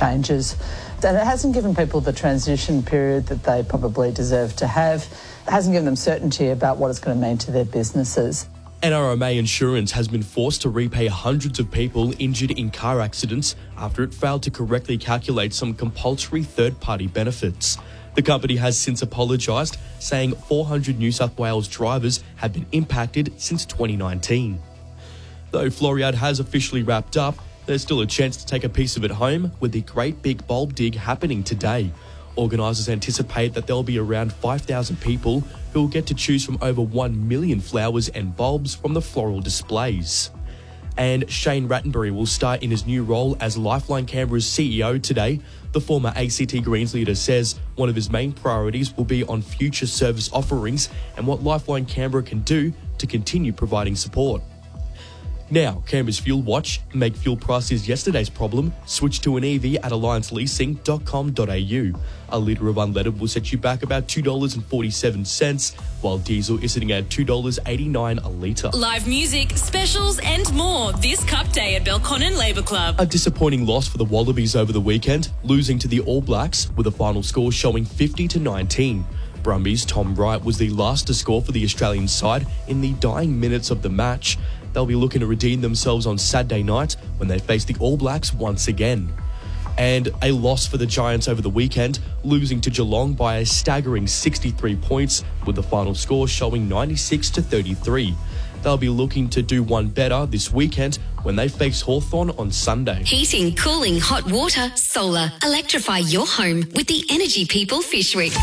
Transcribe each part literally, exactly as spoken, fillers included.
changes. And it hasn't given people the transition period that they probably deserve to have. It hasn't given them certainty about what it's going to mean to their businesses. N R M A Insurance has been forced to repay hundreds of people injured in car accidents after it failed to correctly calculate some compulsory third-party benefits. The company has since apologised, saying four hundred New South Wales drivers have been impacted since twenty nineteen. Though Floriade has officially wrapped up, there's still a chance to take a piece of it home with the Great Big Bulb Dig happening today. Organisers anticipate that there'll be around five thousand people who will get to choose from over one million flowers and bulbs from the floral displays. And Shane Rattenbury will start in his new role as Lifeline Canberra's C E O today. The former A C T Greens leader says one of his main priorities will be on future service offerings and what Lifeline Canberra can do to continue providing support. Now, Canberra's Fuel Watch. Make fuel prices yesterday's problem. Switch to an E V at alliance leasing dot com dot a u. A litre of unleaded will set you back about two dollars and forty-seven cents, while diesel is sitting at two dollars eighty-nine a litre. Live music, specials and more this Cup Day at Belconnen Labour Club. A disappointing loss for the Wallabies over the weekend, losing to the All Blacks with a final score showing fifty to nineteen. Brumbies' Tom Wright was the last to score for the Australian side in the dying minutes of the match. They'll be looking to redeem themselves on Saturday night when they face the All Blacks once again. And a loss for the Giants over the weekend, losing to Geelong by a staggering sixty-three points, with the final score showing ninety-six to thirty-three. They'll be looking to do one better this weekend when they face Hawthorn on Sunday. Heating, cooling, hot water, solar. Electrify your home with the Energy People Fish Week.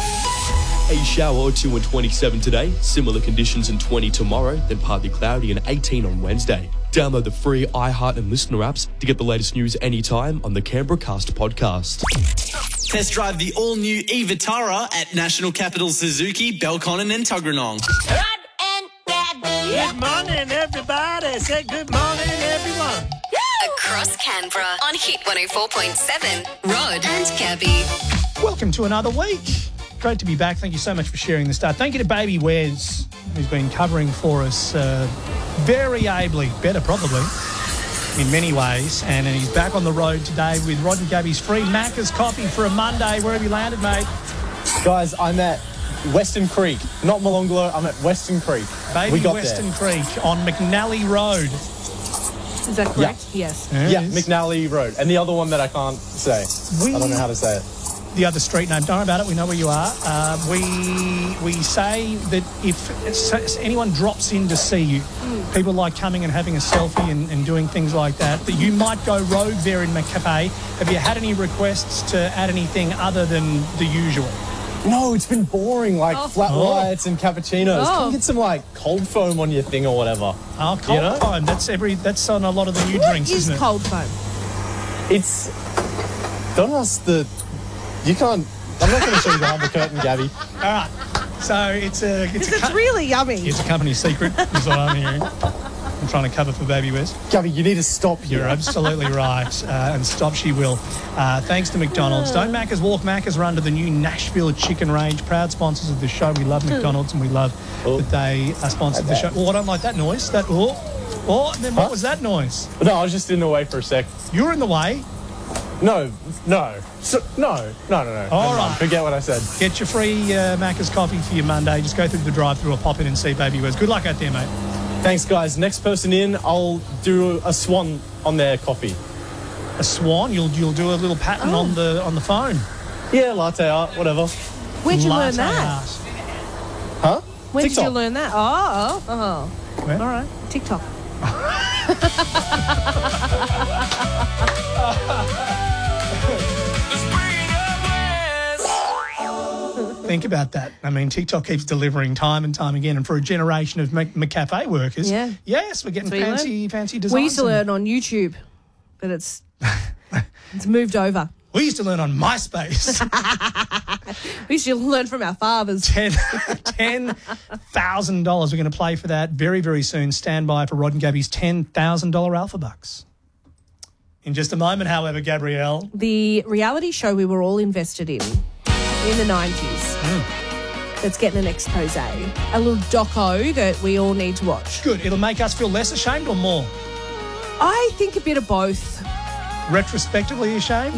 A shower or two and twenty-seven today, similar conditions and twenty tomorrow, then partly cloudy and eighteen on Wednesday. Download the free iHeart and Listener apps to get the latest news anytime on the Canberra Cast podcast. Test drive the all-new e-Vitara at National Capital Suzuki, Belconnen and Tuggeranong. Rod and Gabby. Good morning, everybody. Say good morning, everyone. Across Canberra on Hit one oh four point seven. Rod and Gabby. Welcome to another week. Great to be back. Thank you so much for sharing the start. Thank you to Baby Wes, who's been covering for us uh, very ably, better probably, in many ways. And, and he's back on the road today with Rod and Gabby's free Macca's coffee for a Monday. Where have you landed, mate? Guys, I'm at Western Creek, not Molonglo. I'm at Western Creek. Baby we got Western there. Creek on McNally Road. Is that correct? Yeah. Yes. Yeah, McNally Road. And the other one that I can't say. We... I don't know how to say it. The other street name. Don't worry about it. We know where you are. Uh, we we say that if anyone drops in to see you, mm. people like coming and having a selfie and, and doing things like that, that you might go rogue there in McCafe. Have you had any requests to add anything other than the usual? No, it's been boring, like oh. flat oh. whites and cappuccinos. Oh. Come get some like cold foam on your thing or whatever. Oh, cold you know? foam. That's every. That's on a lot of the new what drinks, is isn't it? cold foam? It's don't ask the. You can't. I'm not going to show you behind the curtain, Gabby. All right. So it's a. It's, a it's co- really yummy. It's a company secret. Is what I'm hearing. I'm trying to cover for Baby Wes. Gabby, you need to stop here. You're absolutely right. Uh, and stop she will. Uh, thanks to McDonald's. Don't Macca's walk. Macca's are under the new Nashville chicken range. Proud sponsors of the show. We love McDonald's and we love oh. that they are sponsored the show. Oh, I don't like that noise. That oh. Oh, and then what huh? was that noise? No, I was just in the way for a sec. You're in the way. No, no, so, no, no, no, no. All Never right. mind. Forget what I said. Get your free uh, Macca's coffee for your Monday. Just go through the drive-thru or pop in and see Baby Wes. Good luck out there, mate. Thanks, guys. Next person in, I'll do a swan on their coffee. A swan? You'll you'll do a little pattern Oh. on the on the phone. Yeah, latte art, whatever. Where'd you Latte learn that? art. Huh? When TikTok. did you learn that? Oh, oh, oh. Where? All right. TikTok. Think about that. I mean, TikTok keeps delivering time and time again, and for a generation of Mc- McCafe workers, Yeah. yes, we're getting That's what you fancy, fancy designs. We used to and- learn on YouTube, but it's it's moved over. We used to learn on MySpace. We used to learn from our fathers. Ten ten thousand dollars. We're going to play for that very, very soon. Stand by for Rod and Gabby's ten thousand dollar Alpha Bucks. In just a moment, however, Gabrielle. The reality show we were all invested in in the nineties. Mm. That's getting an expose. A little doco that we all need to watch. Good. It'll make us feel less ashamed or more? I think a bit of both. Retrospectively ashamed?